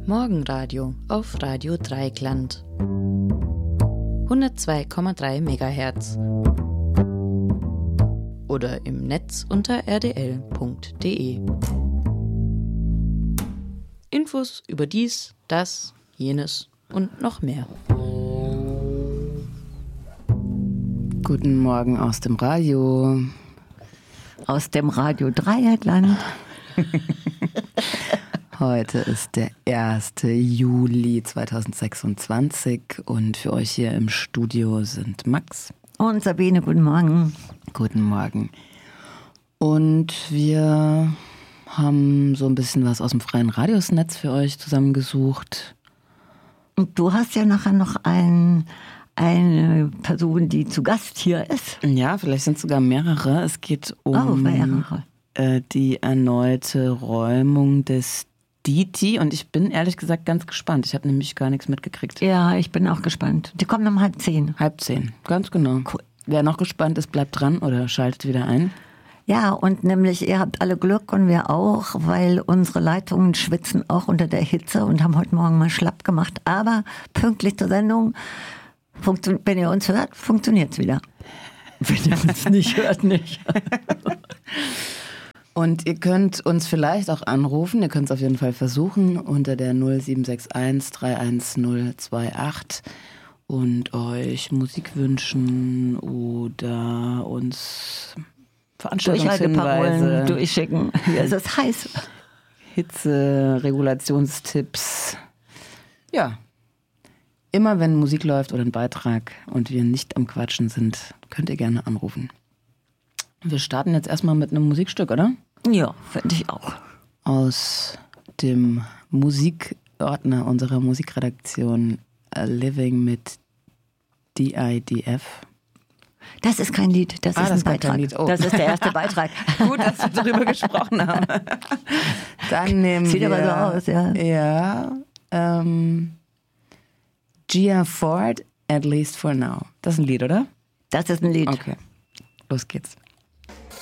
Morgenradio auf Radio Dreieckland. 102,3 MHz. Oder im Netz unter rdl.de. Infos über dies, das, jenes und noch mehr. Guten Morgen aus dem Radio. Aus dem Radio Dreieckland. Heute ist der 1. Juli 2026 und für euch hier im Studio sind Max Und Sabine, guten Morgen. Guten Morgen. Und wir haben so ein bisschen was aus dem freien Radiosnetz für euch zusammengesucht. Und du hast ja nachher noch eine Person, die zu Gast hier ist. Ja, vielleicht sind es sogar mehrere. Es geht um die erneute Räumung des Diti und ich bin ehrlich gesagt ganz gespannt. Ich habe nämlich gar nichts mitgekriegt. Ja, ich bin auch gespannt. Die kommen um 9:30. 9:30, ganz genau. Cool. Wer noch gespannt ist, bleibt dran oder schaltet wieder ein. Ja, und nämlich ihr habt alle Glück und wir auch, weil unsere Leitungen schwitzen auch unter der Hitze und haben heute Morgen mal schlapp gemacht. Aber pünktlich zur Sendung, wenn ihr uns hört, funktioniert es wieder. Wenn ihr uns nicht hört, nicht. Und ihr könnt uns vielleicht auch anrufen, ihr könnt es auf jeden Fall versuchen, unter der 0761 31028 und euch Musik wünschen oder uns Veranstaltungshinweise durchschicken. Hier ist es heiß. Hitze, Regulationstipps. Ja, immer wenn Musik läuft oder ein Beitrag und wir nicht am Quatschen sind, könnt ihr gerne anrufen. Wir starten jetzt erstmal mit einem Musikstück, oder? Ja, finde ich auch. Aus dem Musikordner unserer Musikredaktion Living mit DIDF. Das ist kein Lied, das ist ein Beitrag. Oh. Das ist der erste Beitrag. Gut, dass wir darüber gesprochen haben. Dann nehmen Sieht wir... aber so aus, ja. Ja. Gia Ford, At Least for Now. Das ist ein Lied, oder? Das ist ein Lied. Okay, los geht's.